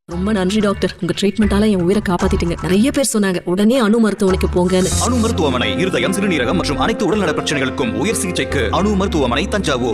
ரொம்ப நன்றி டாக்டர், உங்க ட்ரீட்மெண்டால என் உயிரை காப்பாத்திட்டீங்க. நிறைய பேர் சொன்னாங்க உடனே அணு மருத்துவமனைக்கு போங்கன்னு. அணு மருத்துவமனை இருதயம், சிறுநீரகம் மற்றும் அனைத்து உடல்நல பிரச்சனைகளுக்கும் உயர் சிகிச்சைக்கு அணு மருத்துவமனை, தஞ்சாவூர்.